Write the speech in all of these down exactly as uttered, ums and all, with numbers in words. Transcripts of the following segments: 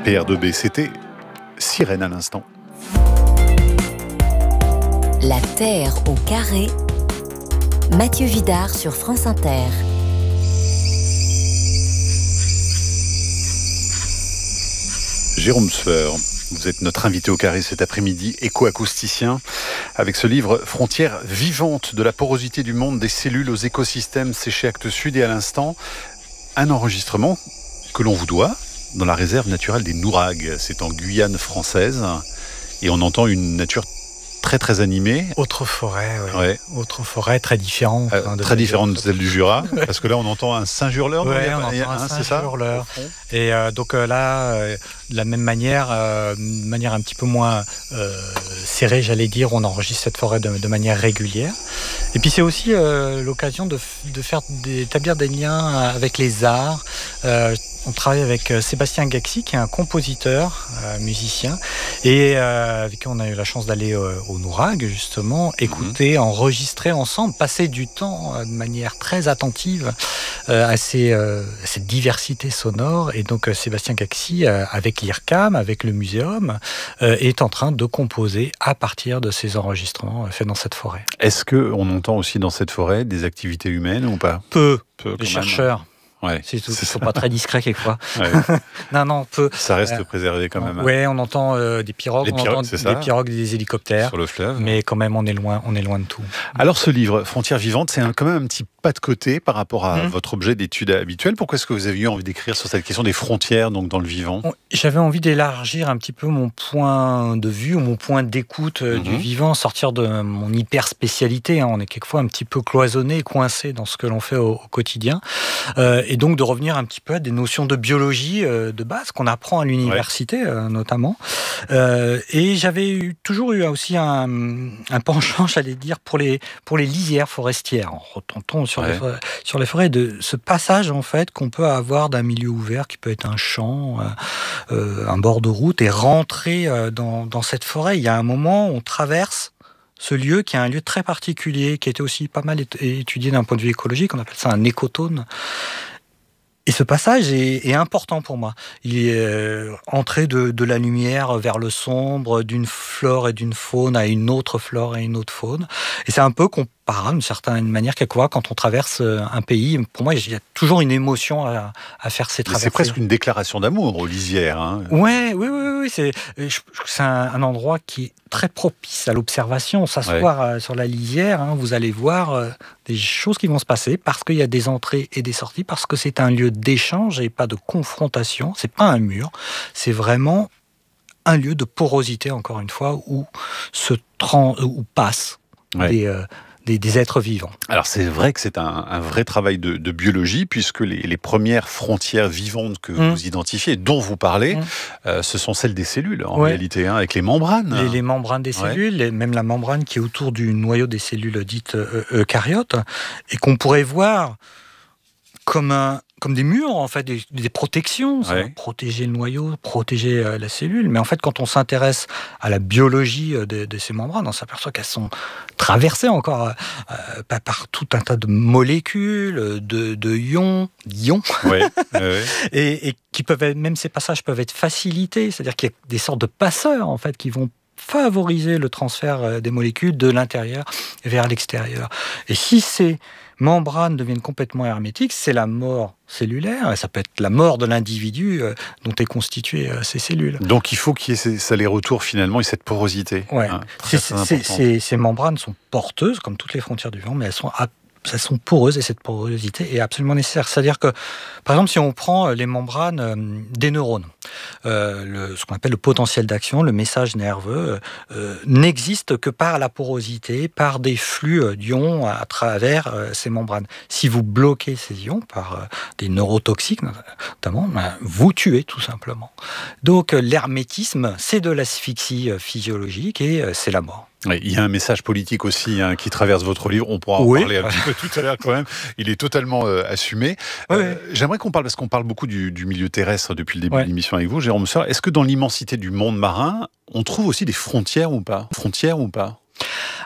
P R deux B, c'était Sirène à l'instant. La Terre au carré, Mathieu Vidard sur France Inter. Jérôme Sueur, vous êtes notre invité au carré cet après-midi, éco-acousticien, avec ce livre « Frontières vivantes de la porosité du monde des cellules aux écosystèmes » chez Actes Sud et à l'instant, un enregistrement que l'on vous doit dans la réserve naturelle des Nouragues. C'est en Guyane française et on entend une nature très très animée. Autre forêt, oui. Ouais. Autre forêt très différente. Euh, hein, de très différente de celle du Jura, parce que là on entend un singe hurleur. Oui, non, on il y a, entend un, un singe c'est hurleur. Et euh, donc euh, là, euh, de la même manière, euh, de manière un petit peu moins euh, serrée, j'allais dire, on enregistre cette forêt de, de manière régulière. Et puis c'est aussi euh, l'occasion de, de faire d'établir des liens avec les arts. Euh, On travaille avec Sébastien Gaxi, qui est un compositeur, euh, musicien, et euh, avec qui on a eu la chance d'aller euh, au Nouragues, justement, écouter, mmh. enregistrer ensemble, passer du temps euh, de manière très attentive euh, à, ces, euh, à cette diversité sonore. Et donc euh, Sébastien Gaxi, euh, avec l'I R C A M, avec le muséum, euh, est en train de composer à partir de ces enregistrements euh, faits dans cette forêt. Est-ce qu'on entend aussi dans cette forêt des activités humaines ou pas ? Peu, Peu les chercheurs. Même. Ouais, c'est tout. C'est Ils ne sont pas très discrets quelquefois. Ouais. non, non, peu. Ça reste euh, préservé quand même. Oui, on entend euh, des pirogues, Les on pirogues, entend c'est ça, des pirogues, des hélicoptères. Sur le fleuve. Mais quand même, on est loin, on est loin de tout. Alors ce livre, Frontières vivantes, c'est un, quand même un petit pas de côté par rapport à mmh. votre objet d'étude habituel. Pourquoi est-ce que vous avez eu envie d'écrire sur cette question des frontières donc dans le vivant ? J'avais envie d'élargir un petit peu mon point de vue ou mon point d'écoute euh, mmh. du vivant, sortir de mon hyper spécialité. Hein. On est quelquefois un petit peu cloisonné, coincé dans ce que l'on fait au, au quotidien. Euh, et donc de revenir un petit peu à des notions de biologie euh, de base qu'on apprend à l'université ouais. euh, notamment. Euh, et j'avais eu, toujours eu aussi un, un penchant, j'allais dire, pour les, pour les lisières forestières. En retentant sur, ouais. les, sur les forêts, de ce passage en fait qu'on peut avoir d'un milieu ouvert qui peut être un champ, euh, un bord de route, et rentrer euh, dans, dans cette forêt. Il y a un moment où on traverse ce lieu qui est un lieu très particulier, qui a été aussi pas mal étudié d'un point de vue écologique. On appelle ça un écotone. Et ce passage est, est important pour moi. Il est euh, entré de, de la lumière vers le sombre, d'une flore et d'une faune à une autre flore et une autre faune. Et c'est un peu comparable, d'une certaine manière, quelquefois, quand on traverse un pays. Pour moi, il y a toujours une émotion à, à faire ces traversées. C'est presque une déclaration d'amour aux lisières. Hein. Ouais, oui, oui, oui. C'est, c'est un, un endroit qui est très propice à l'observation. S'asseoir ouais. sur la lisière, hein, vous allez voir euh, des choses qui vont se passer parce qu'il y a des entrées et des sorties, parce que c'est un lieu d'échange et pas de confrontation. C'est pas un mur, c'est vraiment un lieu de porosité, encore une fois, où se trans, où passent ouais. des, euh, des, des êtres vivants. Alors c'est vrai que c'est un, un vrai travail de, de biologie, puisque les, les premières frontières vivantes que mmh. vous identifiez, dont vous parlez, mmh. euh, ce sont celles des cellules, en ouais. réalité, hein, avec les membranes. Les, les membranes des cellules, ouais. les, même la membrane qui est autour du noyau des cellules dites euh, eucaryotes, et qu'on pourrait voir comme un comme des murs, en fait, des, des protections, ça ouais. va protéger le noyau, protéger euh, la cellule. Mais en fait, quand on s'intéresse à la biologie euh, de, de ces membranes, on s'aperçoit qu'elles sont traversées encore euh, par, par tout un tas de molécules, de, de ions, d'ions, ouais. ouais. et, et qui peuvent être, même ces passages peuvent être facilités, c'est-à-dire qu'il y a des sortes de passeurs, en fait, qui vont favoriser le transfert des molécules de l'intérieur vers l'extérieur. Et si ces membranes deviennent complètement hermétiques, c'est la mort cellulaire, ça peut être la mort de l'individu dont est constituée ces cellules. Donc il faut qu'il y ait ces allers-retours finalement et cette porosité. Ouais. Hein, c'est, c'est, c'est, ces membranes sont porteuses, comme toutes les frontières du vivant, mais elles sont à elles sont poreuses et cette porosité est absolument nécessaire. C'est-à-dire que, par exemple, si on prend les membranes euh, des neurones, euh, le, ce qu'on appelle le potentiel d'action, le message nerveux, euh, n'existe que par la porosité, par des flux d'ions à travers euh, ces membranes. Si vous bloquez ces ions par euh, des neurotoxiques, notamment, ben, vous tuez tout simplement. Donc l'hermétisme, c'est de l'asphyxie physiologique et euh, c'est la mort. Oui, il y a un message politique aussi hein, qui traverse votre livre. On pourra en oui. parler un petit peu tout à l'heure quand même. Il est totalement euh, assumé. Oui, euh, oui. J'aimerais qu'on parle, parce qu'on parle beaucoup du, du milieu terrestre depuis le début oui. de l'émission avec vous, Jérôme Sueur. Est-ce que dans l'immensité du monde marin, on trouve aussi des frontières ou pas ? Frontières ou pas ?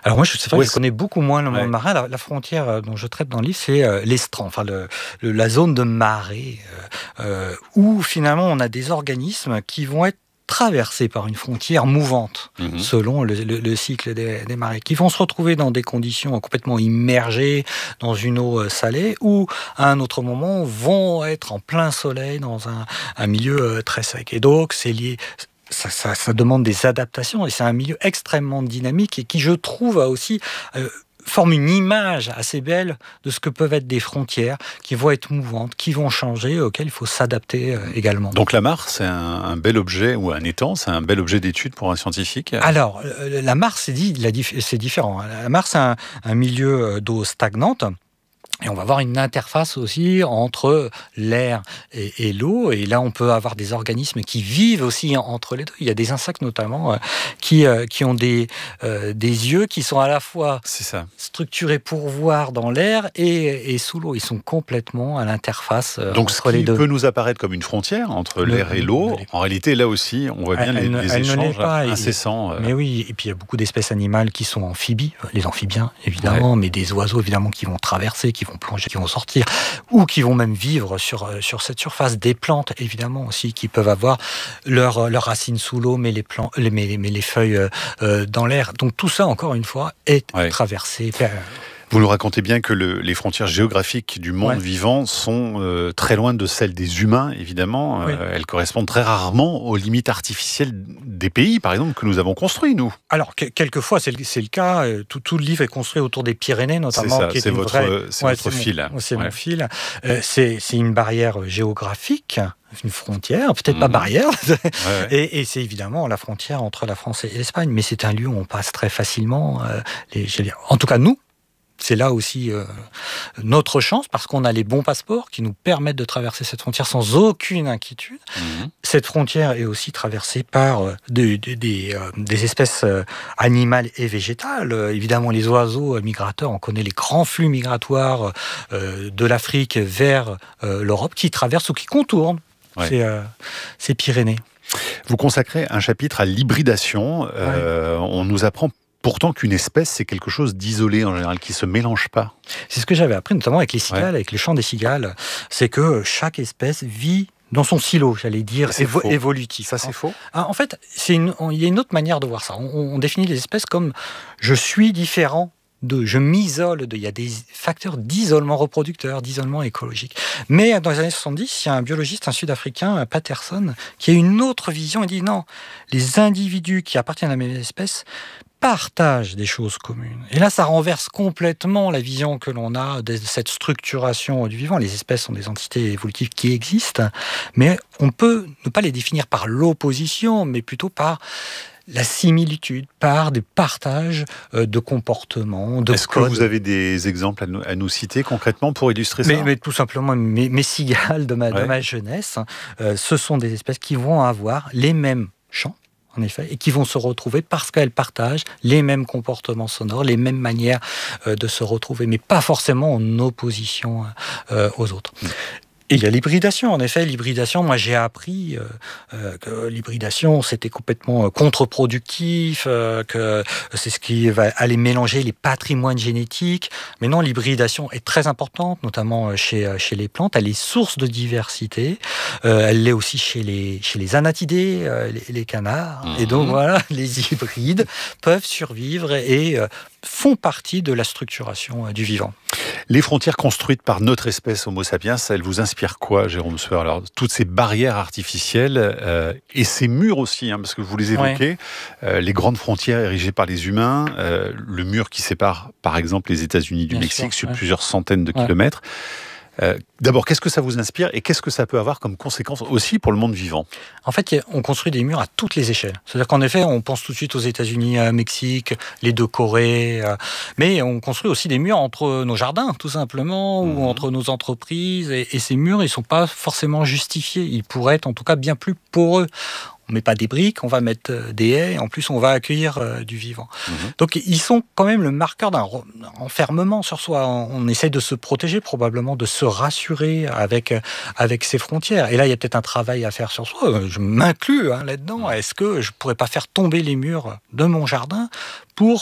Alors moi, je sais pas, Ouais, je connais beaucoup moins le monde ouais. marin. La, la frontière dont je traite dans le livre, c'est euh, l'estran, enfin le, le, la zone de marée, euh, euh, où finalement on a des organismes qui vont être traversés par une frontière mouvante, mmh. selon le, le, le cycle des, des marées, qui vont se retrouver dans des conditions complètement immergées dans une eau salée, ou à un autre moment vont être en plein soleil dans un, un milieu très sec. Et donc c'est lié... Ça, ça, ça demande des adaptations et c'est un milieu extrêmement dynamique et qui, je trouve, a aussi euh, forme une image assez belle de ce que peuvent être des frontières qui vont être mouvantes, qui vont changer, auxquelles il faut s'adapter euh, également. Donc la mare, c'est un, un bel objet, ou un étang, c'est un bel objet d'étude pour un scientifique. Alors, euh, la mare, c'est, dit, la, c'est différent. La mare, c'est un, un milieu d'eau stagnante. Et on va avoir une interface aussi entre l'air et, et l'eau. Et là, on peut avoir des organismes qui vivent aussi entre les deux. Il y a des insectes notamment euh, qui, euh, qui ont des, euh, des yeux qui sont à la fois C'est ça. structurés pour voir dans l'air et, et sous l'eau. Ils sont complètement à l'interface euh, Donc, entre les deux. Donc, ce qui peut nous apparaître comme une frontière entre l'air le, et l'eau, en réalité, là aussi, on voit bien elle, les, les échanges incessants. Euh... Mais oui, et puis il y a beaucoup d'espèces animales qui sont amphibies, les amphibiens, évidemment, ouais. mais des oiseaux, évidemment, qui vont traverser, qui vont plonger, qui vont sortir, ou qui vont même vivre sur, sur cette surface. Des plantes, évidemment, aussi, qui peuvent avoir leurs leur racines sous l'eau, mais les, plants, les, mais, mais les feuilles euh, dans l'air. Donc tout ça, encore une fois, est ouais. traversé. Vous nous racontez bien que le, les frontières géographiques du monde ouais. vivant sont euh, très loin de celles des humains, évidemment. Oui. Euh, elles correspondent très rarement aux limites artificielles des pays, par exemple, que nous avons construits, nous. Alors, que, quelquefois, c'est le, c'est le cas. Tout, tout le livre est construit autour des Pyrénées, notamment. C'est ça, qui est c'est, votre, vraie... c'est ouais, votre c'est fil. Mon, c'est ouais. mon fil. Euh, c'est, c'est une barrière géographique, une frontière, peut-être mmh. pas barrière. Ouais, ouais. Et, et c'est évidemment la frontière entre la France et l'Espagne. Mais c'est un lieu où on passe très facilement. Euh, les, en tout cas, nous, c'est là aussi euh, notre chance, parce qu'on a les bons passeports qui nous permettent de traverser cette frontière sans aucune inquiétude. Mmh. Cette frontière est aussi traversée par euh, des, des, des, euh, des espèces euh, animales et végétales. Euh, évidemment, les oiseaux migrateurs, on connaît les grands flux migratoires euh, de l'Afrique vers euh, l'Europe qui traversent ou qui contournent ouais. ces, euh, ces Pyrénées. Vous consacrez un chapitre à l'hybridation. Euh, ouais. On nous apprend pourtant qu'une espèce, c'est quelque chose d'isolé en général, qui ne se mélange pas. C'est ce que j'avais appris, notamment avec les cigales, ouais. avec le chant des cigales. C'est que chaque espèce vit dans son silo, j'allais dire, évo- évolutif. Ça, c'est faux. En fait, c'est une, on, il y a une autre manière de voir ça. On, on définit les espèces comme « je suis différent ». De, je m'isole, de, il y a des facteurs d'isolement reproducteur, d'isolement écologique. Mais dans les années soixante-dix, il y a un biologiste, un Sud-Africain, Patterson, qui a une autre vision. Il dit non, les individus qui appartiennent à la même espèce partagent des choses communes. Et là, ça renverse complètement la vision que l'on a de cette structuration du vivant. Les espèces sont des entités évolutives qui existent, mais on peut ne pas les définir par l'opposition, mais plutôt par la similitude, par des partages de comportements, de Est-ce codes. que vous avez des exemples à nous, à nous citer concrètement pour illustrer mais, ça ? mais tout simplement, mes, mes cigales de ma, ouais. de ma jeunesse, euh, ce sont des espèces qui vont avoir les mêmes chants, en effet, et qui vont se retrouver parce qu'elles partagent les mêmes comportements sonores, les mêmes manières euh, de se retrouver, mais pas forcément en opposition euh, aux autres. Mmh. Et il y a l'hybridation, en effet, l'hybridation, moi j'ai appris euh, euh, que l'hybridation c'était complètement contre-productif, euh, que c'est ce qui va aller mélanger les patrimoines génétiques, mais non, l'hybridation est très importante, notamment chez, chez les plantes, elle est source de diversité, euh, elle l'est aussi chez les, chez les anatidés, euh, les, les canards, mmh. et donc voilà, les hybrides peuvent survivre et, et euh, font partie de la structuration euh, du vivant. Les frontières construites par notre espèce Homo sapiens, elles vous inspirent quoi, Jérôme Sueur ? Alors, toutes ces barrières artificielles euh, et ces murs aussi, hein, parce que vous les évoquez, ouais. euh, les grandes frontières érigées par les humains, euh, le mur qui sépare, par exemple, les États-Unis du Bien Mexique sûr, sur ouais. plusieurs centaines de ouais. kilomètres. Euh, d'abord, qu'est-ce que ça vous inspire et qu'est-ce que ça peut avoir comme conséquence aussi pour le monde vivant ? En fait, on construit des murs à toutes les échelles. C'est-à-dire qu'en effet, on pense tout de suite aux États-Unis, au Mexique, les deux Corées, euh, mais on construit aussi des murs entre nos jardins, tout simplement, mmh. ou entre nos entreprises. Et, et ces murs, ils ne sont pas forcément justifiés. Ils pourraient être en tout cas bien plus poreux. On ne met pas des briques, on va mettre des haies, en plus on va accueillir euh, du vivant. Mmh. Donc ils sont quand même le marqueur d'un enfermement sur soi. On essaie de se protéger, probablement de se rassurer avec, avec ces frontières. Et là, il y a peut-être un travail à faire sur soi. Je m'inclus hein, là-dedans. Est-ce que je ne pourrais pas faire tomber les murs de mon jardin pour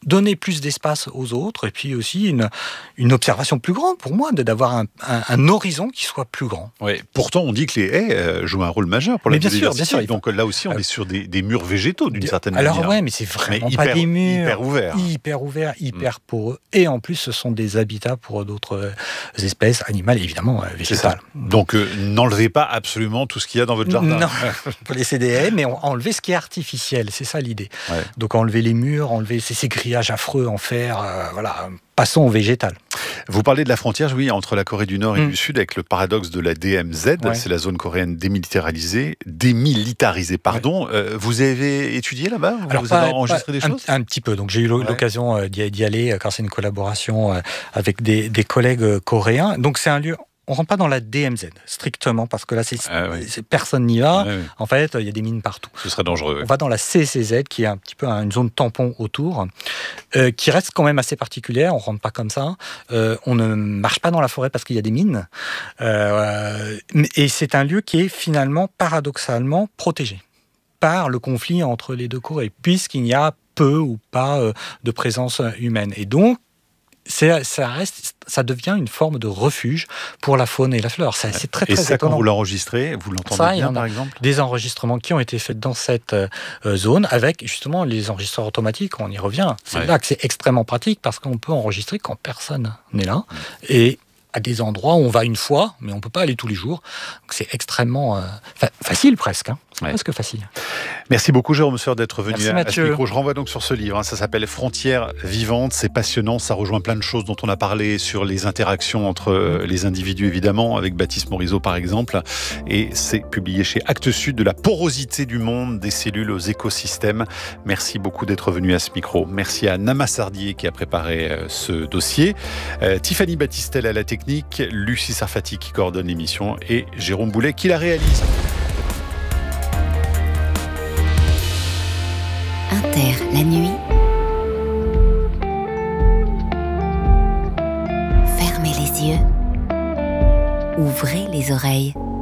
donner plus d'espace aux autres, et puis aussi une, une observation plus grande pour moi, de, d'avoir un, un, un horizon qui soit plus grand. Oui. Pourtant, on dit que les haies euh, jouent un rôle majeur pour la mais bien biodiversité. Sûr, bien sûr. Donc là aussi, on euh, est sur des, des murs végétaux d'une certaine alors, manière. Alors ouais, mais c'est vraiment mais pas hyper, des murs hyper ouverts, hyper ouverts, hyper mmh. poreux, et en plus, ce sont des habitats pour d'autres espèces animales, évidemment euh, végétales. Donc euh, n'enlevez pas absolument tout ce qu'il y a dans votre jardin. Non, on peut laisser des haies, mais enlever ce qui est artificiel, c'est ça l'idée. Ouais. Donc enlever les murs, enlever ces, ces grillages affreux en fer, euh, voilà, passons au végétal. Vous parlez de la frontière, oui, entre la Corée du Nord et mmh. du Sud, avec le paradoxe de la D M Z, ouais. c'est la zone coréenne démilitarisée, démilitarisée, pardon. Ouais. Euh, vous avez étudié là-bas? Vous, Alors, vous pas, avez enregistré pas, des un, choses? Un petit peu, donc j'ai eu l'occasion ouais. d'y aller, car c'est une collaboration avec des, des collègues coréens. Donc c'est un lieu... On ne rentre pas dans la D M Z, strictement, parce que là, c'est, ah, oui. c'est, personne n'y va. Ah, oui. En fait, il y a des mines partout. Ce serait dangereux. On oui. va dans la C C Z, qui est un petit peu une zone tampon autour, euh, qui reste quand même assez particulière. On ne rentre pas comme ça. Euh, on ne marche pas dans la forêt parce qu'il y a des mines. Euh, et c'est un lieu qui est finalement, paradoxalement, protégé par le conflit entre les deux Corées, puisqu'il y a peu ou pas euh, de présence humaine. Et donc, C'est, ça, reste, ça devient une forme de refuge pour la faune et la flore. C'est, c'est très, très et ça, étonnant. Quand vous l'enregistrez, vous l'entendez ça, bien, par exemple? Des enregistrements qui ont été faits dans cette euh, zone avec justement les enregistreurs automatiques. On y revient. C'est ouais. là que c'est extrêmement pratique parce qu'on peut enregistrer quand personne n'est là. Mmh. Et à des endroits où on va une fois, mais on ne peut pas aller tous les jours. Donc c'est extrêmement euh, fa- facile presque. Hein. C'est ouais. presque facile. Merci beaucoup Jérôme Sœur d'être venu Merci, à, à ce micro. Je renvoie donc sur ce livre. Hein, ça s'appelle Frontières vivantes. C'est passionnant. Ça rejoint plein de choses dont on a parlé sur les interactions entre euh, les individus, évidemment, avec Baptiste Morisot par exemple. Et c'est publié chez Actes Sud, de la porosité du monde, des cellules aux écosystèmes. Merci beaucoup d'être venu à ce micro. Merci à Nama Sardier qui a préparé euh, ce dossier. Euh, Tiffany Battistel à la technique, Lucie Sarfati qui coordonne l'émission et Jérôme Boulet qui la réalise. Inter, la nuit. Fermez les yeux. Ouvrez les oreilles.